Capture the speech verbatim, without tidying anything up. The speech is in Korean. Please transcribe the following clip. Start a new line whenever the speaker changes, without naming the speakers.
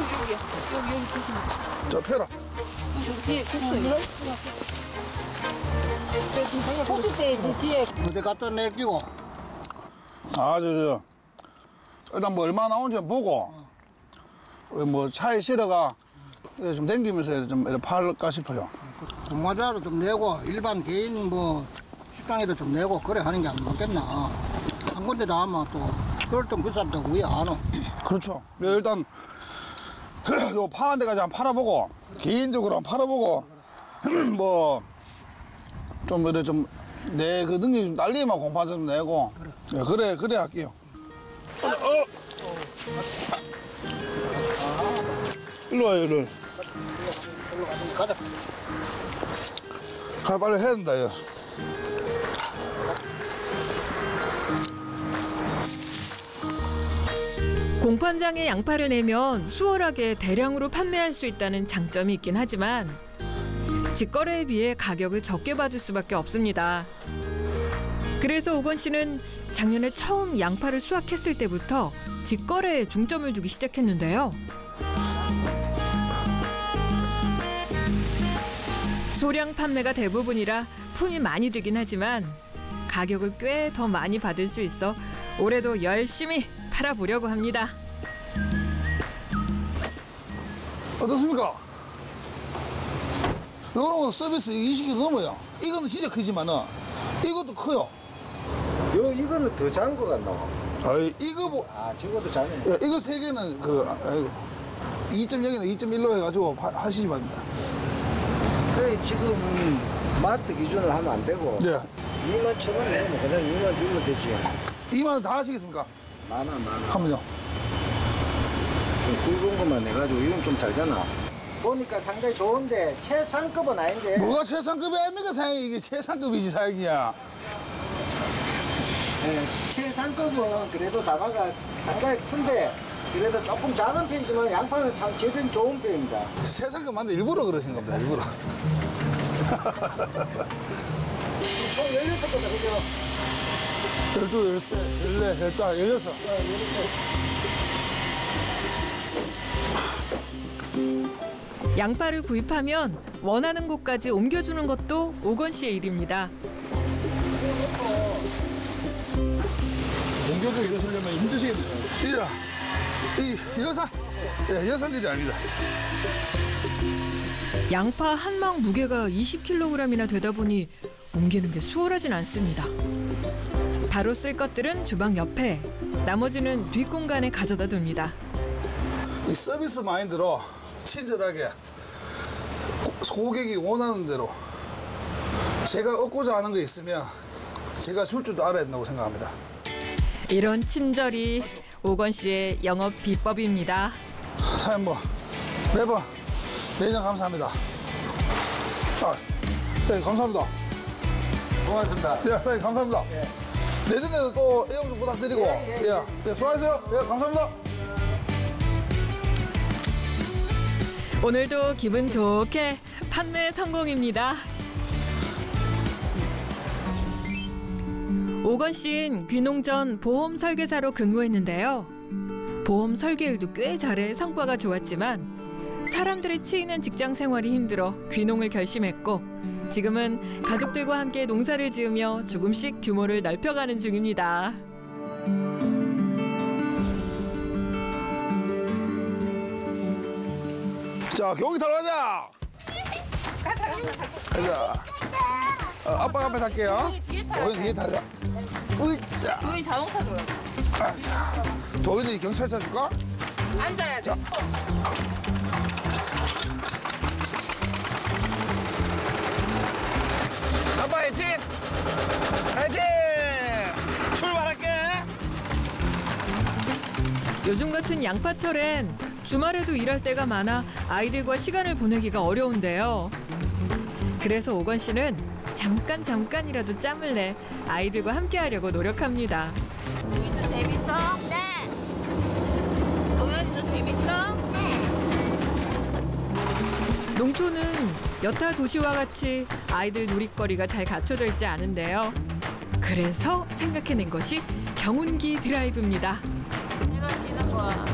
여기 여기 여기 조심해.
저 펴라.
뒤에 줬어요. 호수 때 뒤에.
어디 갖다 내끼고.
아, 저, 저. 일단 뭐 얼마 나오는지 보고, 뭐 차에 실어가 좀 댕기면서 좀 이렇게 팔까 싶어요.
공마자도 좀 내고 일반 개인 뭐 식당에도 좀 내고 그래 하는 게 안 맞겠나. 한 군데 다 하면 또 그럴땐 비싼다고 왜 안 와?
그렇죠. 일단 요 파는 데까지 한번 팔아보고, 개인적으로 한번 팔아보고, 뭐 좀 이래 좀 내 그 능력이 좀 딸리면 공판 좀 내고, 그래, 네, 그래, 그래 할게요. 어, 어. 일로 와요, 일로.
가자.
가, 빨리 해야 된다, 야.
공판장에 양파를 내면 수월하게 대량으로 판매할 수 있다는 장점이 있긴 하지만 직거래에 비해 가격을 적게 받을 수밖에 없습니다. 그래서 오건 씨는 작년에 처음 양파를 수확했을 때부터 직거래에 중점을 두기 시작했는데요. 소량 판매가 대부분이라 품이 많이 들긴 하지만 가격을 꽤 더 많이 받을 수 있어 올해도 열심히 팔아보려고 합니다.
어떻습니까? 이거는 서비스 이십 킬로그램 넘어요. 이거는 진짜 크지만은 이것도 커요.
요 이거는 더 작은 거 같나?
아이, 이거 뭐,
아 저것도 작네.
야, 이거 세 개는 그, 아, 아이고, 이 점 영이나 이 점 일로 해가지고 하- 하시기 바랍니다.
그 지금 마트 기준으로 하면 안 되고
네.
이만 천 원 내면 그냥 이만 주면 되지.
이만 원 다 하시겠습니까?
많아 많아.
한번요.
좀 굵은 것만 내가지고 이건 좀 잘잖아. 보니까 상당히 좋은데 최상급은 아닌데.
뭐가 최상급이 아닙니까, 사장님? 이게 최상급이지, 사장이야.
예, 최상급은 그래도 다마가 상당히 큰데 그래도 조금 작은 편이지만 양파는 참 재변 좋은 편입니다.
최상급 맞는데 일부러 그러신 겁니다, 일부러.
총 열여섯 거다 그죠?
열두, 열세, 열네, 열다, 열여섯.
양파를 구입하면 원하는 곳까지 옮겨주는 것도 오건 씨의 일입니다.
공격을 이루시려면 힘드시겠네요. 이, 이 여산, 예, 여산들이 아닙니다.
양파 한 망 무게가 이십 킬로그램이나 되다 보니 옮기는 게 수월하진 않습니다. 바로 쓸 것들은 주방 옆에, 나머지는 뒷공간에 가져다 둡니다.
이 서비스 마인드로 친절하게 고- 고객이 원하는 대로 제가 얻고자 하는 게 있으면 제가 줄 줄도 알아야 된다고 생각합니다.
이런 친절이 오건 씨의 영업 비법입니다.
사장님 뭐 매번 매장 감사합니다. 아, 네, 감사합니다.
고맙습니다.
네, 사장님 감사합니다. 내년에도 또 애용 좀 부탁드리고,
예, 예,
예, 네, 수고하세요. 예, 감사합니다.
오늘도 기분 좋게 판매 성공입니다. 오건 씨는 귀농 전 보험 설계사로 근무했는데요. 보험 설계일도 꽤 잘해 성과가 좋았지만 사람들이 치이는 직장 생활이 힘들어 귀농을 결심했고 지금은 가족들과 함께 농사를 지으며 조금씩 규모를 넓혀가는 중입니다.
자, 경기 타러 가자. 가자. 어, 아빠가 앞에 탈게요.
뒤에 타.
도현이 뒤에 타자. 으이짜.
도희 자동차 줘요.
도현이 경찰차 줄까?
앉아야 돼.
아빠 화이팅! 화이팅! 출발할게!
요즘 같은 양파철엔 주말에도 일할 때가 많아 아이들과 시간을 보내기가 어려운데요. 그래서 오건 씨는 잠깐 잠깐이라도 짬을 내 아이들과 함께하려고 노력합니다.
도희도 재밌어? 네. 도현이도 재밌어?
농촌은 여타 도시와 같이 아이들 놀이거리가 잘 갖춰져 있지 않은데요. 그래서 생각해낸 것이 경운기 드라이브입니다.